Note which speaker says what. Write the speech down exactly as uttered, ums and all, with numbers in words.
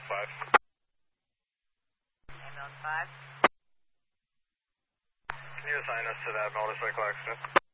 Speaker 1: Ambulance five.
Speaker 2: Ambulance five.
Speaker 1: Can you assign us to that motorcycle accident?